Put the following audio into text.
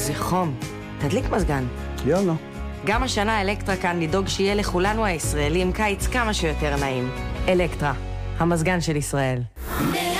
איזה חום. תדליק מזגן. יאללה. גם השנה אלקטרה כאן לדאוג שיהיה לכולנו הישראלים קיץ כמה שיותר נעים. אלקטרה, המזגן של ישראל.